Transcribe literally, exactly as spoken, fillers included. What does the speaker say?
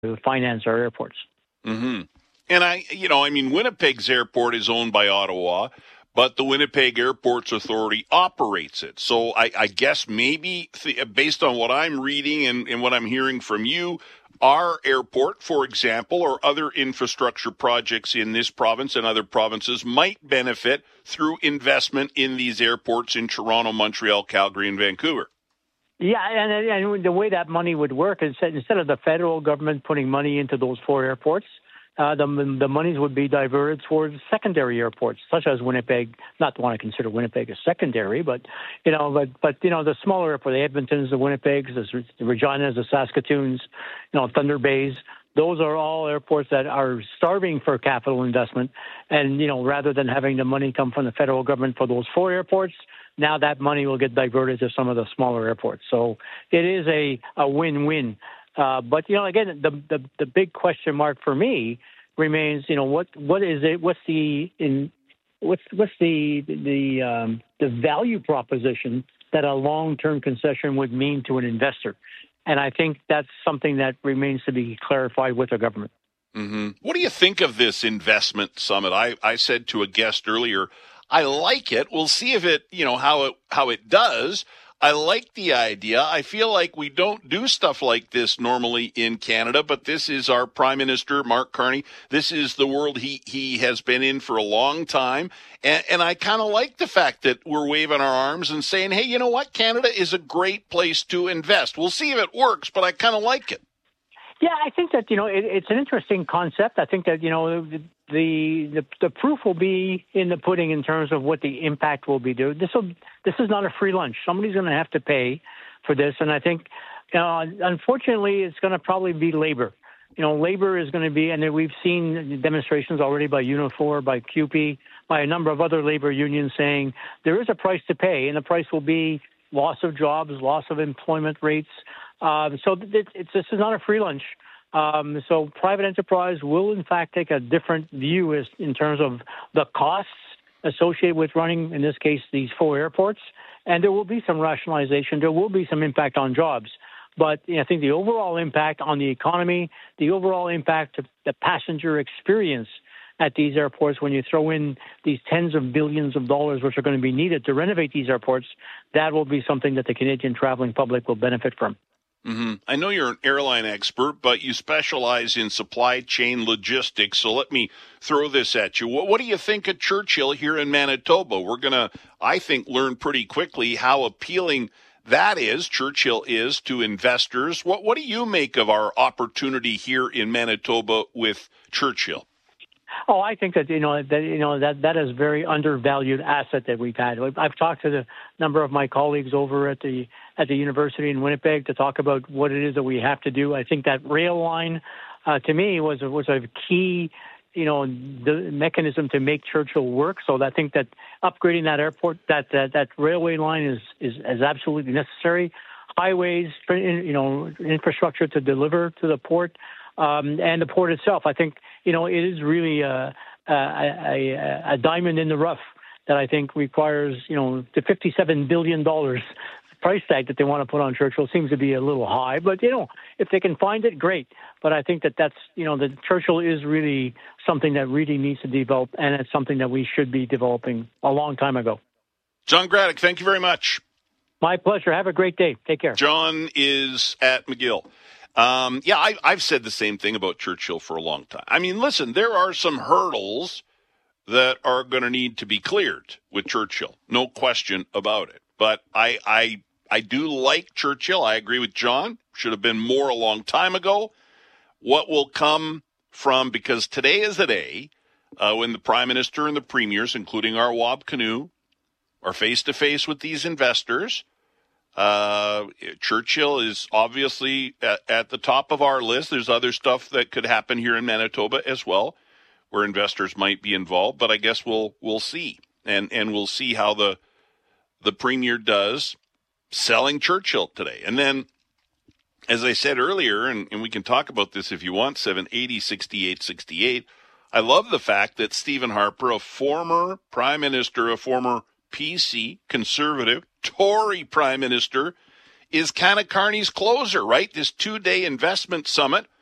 finance our airports. Mm-hmm. And I, you know, I mean, Winnipeg's airport is owned by Ottawa, but the Winnipeg Airports Authority operates it. So I, I guess maybe th- based on what I'm reading and, and what I'm hearing from you, our airport, for example, or other infrastructure projects in this province and other provinces might benefit through investment in these airports in Toronto, Montreal, Calgary, and Vancouver. Yeah, and, and the way that money would work is that instead of the federal government putting money into those four airports, uh, the the monies would be diverted towards secondary airports, such as Winnipeg. Not to want to consider Winnipeg a secondary, but you know, but but you know, the smaller airports, the Edmontons, the Winnipegs, the, the Reginas, the Saskatoons, you know, Thunder Bays. Those are all airports that are starving for capital investment, and you know, rather than having the money come from the federal government for those four airports, now that money will get diverted to some of the smaller airports. So it is a, a win-win. Uh, but, you know, again, the, the the big question mark for me remains, you know, what what is it? What's the in what's what's the the um, the value proposition that a long-term concession would mean to an investor? And I think that's something that remains to be clarified with the government. Mm-hmm. What do you think of this investment summit? I, I said to a guest earlier, I like it. We'll see if it, you know, how it how it does. I like the idea. I feel like we don't do stuff like this normally in Canada, but this is our Prime Minister, Mark Carney. This is the world he, he has been in for a long time. And, and I kind of like the fact that we're waving our arms and saying, hey, you know what? Canada is a great place to invest. We'll see if it works, but I kind of like it. Yeah, I think that, you know, it, it's an interesting concept. I think that, you know, the, the the proof will be in the pudding in terms of what the impact will be. This will, this is not a free lunch. Somebody's going to have to pay for this. And I think, uh, unfortunately, it's going to probably be labor. You know, labor is going to be, and we've seen demonstrations already by Unifor, by C U P E, by a number of other labor unions saying there is a price to pay, and the price will be loss of jobs, loss of employment rates. Uh, so it, it's, this is not a free lunch. Um, so private enterprise will, in fact, take a different view as, in terms of the costs associated with running, in this case, these four airports. And there will be some rationalization. There will be some impact on jobs. But you know, I think the overall impact on the economy, the overall impact of the passenger experience at these airports, when you throw in these tens of billions of dollars which are going to be needed to renovate these airports, that will be something that the Canadian traveling public will benefit from. Mm-hmm. I know you're an airline expert, but you specialize in supply chain logistics. So let me throw this at you. What, what do you think of Churchill here in Manitoba? We're going to, I think, learn pretty quickly how appealing that is, Churchill is, to investors. What, what do you make of our opportunity here in Manitoba with Churchill? Oh, I think that, you know, that, you know, that, that is a very undervalued asset that we've had. I've talked to the number of my colleagues over at the at the university in Winnipeg to talk about what it is that we have to do. I think that rail line, uh, to me, was, was a key, you know, the mechanism to make Churchill work. So I think that upgrading that airport, that that, that railway line is, is, is absolutely necessary. Highways, you know, infrastructure to deliver to the port, um, and the port itself. I think, you know, it is really a, a, a, a diamond in the rough that I think requires, you know, the fifty-seven billion dollars price tag that they want to put on Churchill seems to be a little high. But, you know, if they can find it, great. But I think that that's, you know, that Churchill is really something that really needs to develop, and it's something that we should be developing a long time ago. John Graddick, thank you very much. My pleasure. Have a great day. Take care. John is at McGill. Um, yeah, I, I've said the same thing about Churchill for a long time. I mean, listen, there are some hurdles that are going to need to be cleared with Churchill. No question about it. But I, I, I do like Churchill. I agree with John. Should have been more a long time ago. What will come from, because today is the day uh, when the Prime Minister and the Premiers, including our Wab Kinew, are face-to-face with these investors. Uh, Churchill is obviously at, at the top of our list. There's other stuff that could happen here in Manitoba as well, where investors might be involved. But I guess we'll we'll see, and and we'll see how the the Premier does selling Churchill today. And then, as I said earlier, and, and we can talk about this if you want, seven eighty, sixty-eight sixty-eight, I love the fact that Stephen Harper, a former Prime Minister, a former P C, Conservative, Tory Prime Minister, is kind of Carney's closer, right? This two-day investment summit